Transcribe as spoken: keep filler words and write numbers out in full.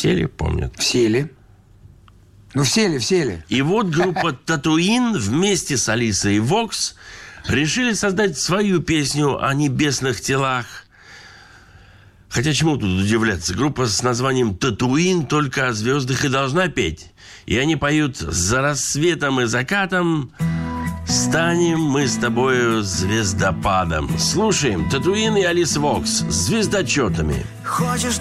Все ли помнят? Все ли? Ну, все ли, все ли? И вот группа «Татуин» вместе с Алисой Вокс решили создать свою песню о небесных телах. Хотя чему тут удивляться? Группа с названием «Татуин» только о звездах и должна петь. И они поют «За рассветом и закатом станем мы с тобою звездопадом». Слушаем «Татуин» и Алис Вокс с звездочетами. Хочешь